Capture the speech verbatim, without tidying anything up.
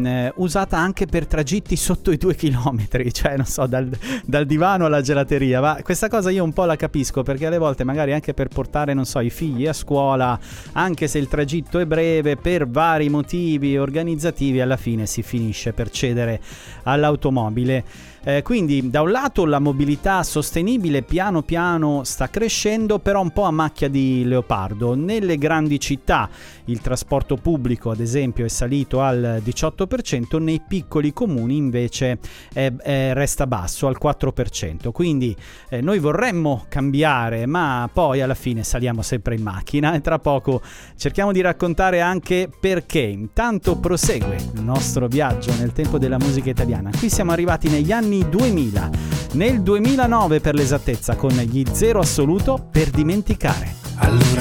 ehm, usata anche per tragitti sotto i due chilometri, cioè non so, dal, dal divano alla gelateria. Ma questa cosa io un po' la capisco, perché alle volte magari anche per portare, non so, i figli a scuola, anche se il tragitto è breve, per vari motivi organizzativi alla fine si finisce per cedere all'automobile. Eh, quindi da un lato la mobilità sostenibile piano piano sta crescendo, però un po' a macchia di leopardo. Nelle grandi città il trasporto pubblico ad esempio è salito al diciotto per cento, nei piccoli comuni invece è, è, resta basso al quattro per cento. Quindi eh, noi vorremmo cambiare, ma poi alla fine saliamo sempre in macchina, e tra poco cerchiamo di raccontare anche perché. Intanto prosegue il nostro viaggio nel tempo della musica italiana. Qui siamo arrivati negli anni duemila, nel duemilanove per l'esattezza, con gli Zero Assoluto, Per dimenticare. Allora